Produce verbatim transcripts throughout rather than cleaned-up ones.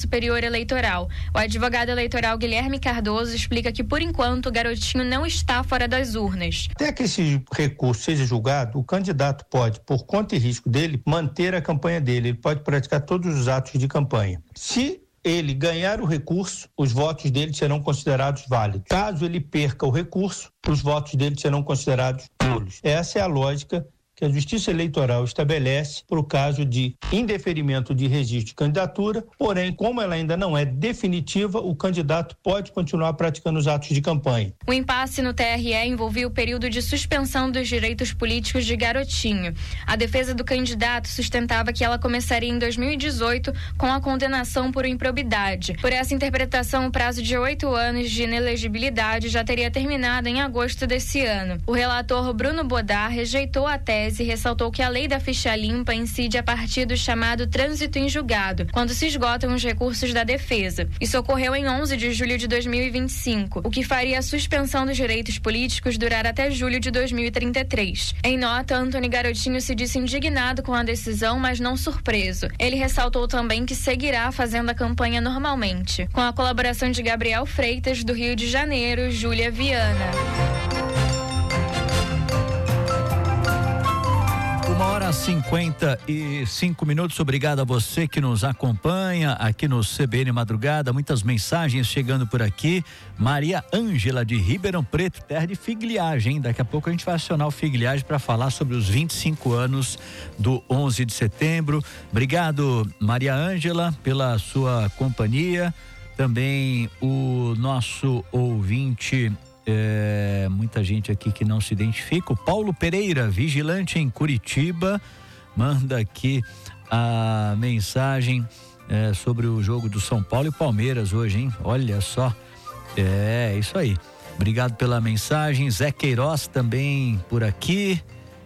Superior Eleitoral. O advogado eleitoral Guilherme Cardoso explica que, por enquanto, o garotinho não está fora das urnas. Até que esse recurso seja julgado, o candidato pode, por conta e risco dele, manter a campanha dele. Ele pode praticar todos os atos de campanha. Se ele ganhar o recurso, os votos dele serão considerados válidos. Caso ele perca o recurso, os votos dele serão considerados nulos. Essa é a lógica que a Justiça Eleitoral estabelece para o caso de indeferimento de registro de candidatura, porém, como ela ainda não é definitiva, o candidato pode continuar praticando os atos de campanha. O impasse no T R E envolvia o período de suspensão dos direitos políticos de garotinho. A defesa do candidato sustentava que ela começaria em dois mil e dezoito com a condenação por improbidade. Por essa interpretação, o prazo de oito anos de inelegibilidade já teria terminado em agosto desse ano. O relator Bruno Bodar rejeitou a tese e ressaltou que a lei da ficha limpa incide a partir do chamado trânsito em julgado, quando se esgotam os recursos da defesa. Isso ocorreu em onze de julho de dois mil e vinte e cinco, o que faria a suspensão dos direitos políticos durar até julho de dois mil e trinta e três. Em nota, Antony Garotinho se disse indignado com a decisão, mas não surpreso. Ele ressaltou também que seguirá fazendo a campanha normalmente. Com a colaboração de Gabriel Freitas, do Rio de Janeiro, Júlia Viana. Uma hora e cinquenta e cinco minutos. Obrigado a você que nos acompanha aqui no C B N Madrugada. Muitas mensagens chegando por aqui. Maria Ângela de Ribeirão Preto, terra de Figliage, hein? Daqui a pouco a gente vai acionar o Figliage para falar sobre os vinte e cinco anos do onze de setembro. Obrigado, Maria Ângela, pela sua companhia. Também o nosso ouvinte. É, muita gente aqui que não se identifica. O Paulo Pereira, vigilante em Curitiba, manda aqui a mensagem é, sobre o jogo do São Paulo e Palmeiras hoje, hein? Olha só, é isso aí. Obrigado pela mensagem. Zé Queiroz também por aqui,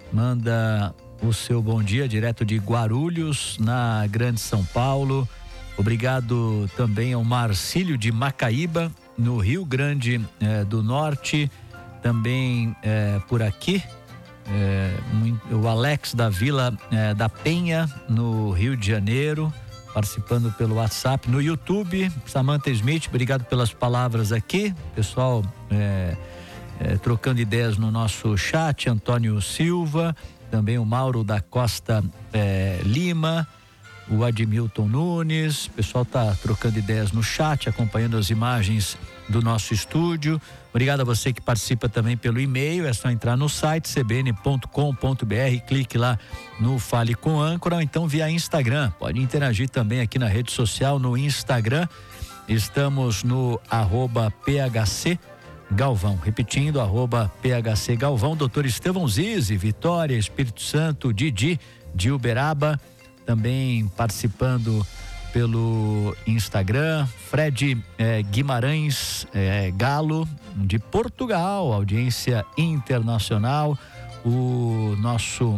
manda o seu bom dia direto de Guarulhos, na Grande São Paulo. Obrigado também ao Marcílio de Macaíba, no Rio Grande eh, do Norte, também eh, por aqui, eh, o Alex da Vila eh, da Penha, no Rio de Janeiro, participando pelo WhatsApp, no YouTube. Samantha Smith, obrigado pelas palavras aqui, pessoal eh, eh, trocando ideias no nosso chat. Antônio Silva, também o Mauro da Costa eh, Lima, o Admilton Nunes, o pessoal tá trocando ideias no chat, acompanhando as imagens do nosso estúdio. Obrigado a você que participa também pelo e-mail, é só entrar no site c b n ponto com ponto b r, clique lá no Fale com Âncora, ou então via Instagram, pode interagir também aqui na rede social, no Instagram, estamos no arroba P H C Galvão, repetindo, arroba P H C Galvão. Doutor Estevão Zizi, Vitória, Espírito Santo, Didi de Uberaba, também participando pelo Instagram. Fred eh, Guimarães eh, Galo, de Portugal, audiência internacional. O nosso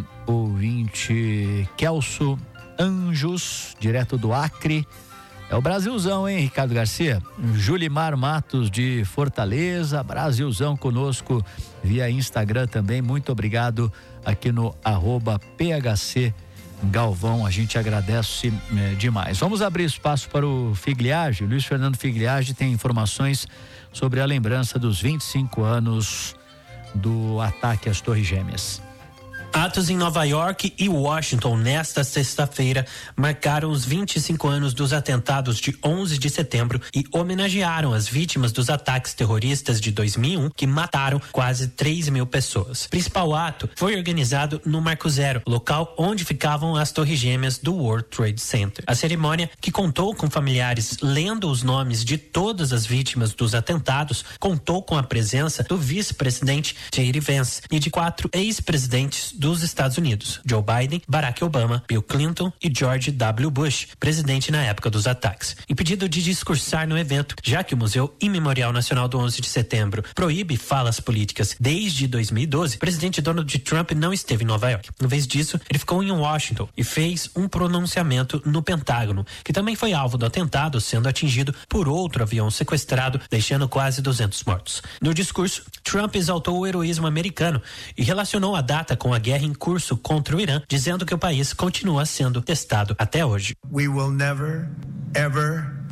ouvinte Kelso Anjos, direto do Acre. É o Brasilzão, hein, Ricardo Garcia? Julimar Matos de Fortaleza, Brasilzão conosco via Instagram também. Muito obrigado aqui no arroba P H C Galvão, a gente agradece eh, demais. Vamos abrir espaço para o Figliage. Luiz Fernando Figliage tem informações sobre a lembrança dos vinte e cinco anos do ataque às Torres Gêmeas. Atos em Nova York e Washington nesta sexta-feira marcaram os vinte e cinco anos dos atentados de onze de setembro e homenagearam as vítimas dos ataques terroristas de dois mil e um que mataram quase três mil pessoas. O principal ato foi organizado no Marco Zero, local onde ficavam as Torres Gêmeas do World Trade Center. A cerimônia, que contou com familiares lendo os nomes de todas as vítimas dos atentados, contou com a presença do vice-presidente J D Vance e de quatro ex-presidentes dos Estados Unidos: Joe Biden, Barack Obama, Bill Clinton e George W. Bush, presidente na época dos ataques. Impedido de discursar no evento, já que o Museu Imemorial Nacional do onze de setembro proíbe falas políticas desde dois mil e doze, o presidente Donald Trump não esteve em Nova York. Em vez disso, ele ficou em Washington e fez um pronunciamento no Pentágono, que também foi alvo do atentado, sendo atingido por outro avião sequestrado, deixando quase duzentos mortos. No discurso, Trump exaltou o heroísmo americano e relacionou a data com a guerra em curso contra o Irã, dizendo que o país continua sendo testado até hoje. We will never, ever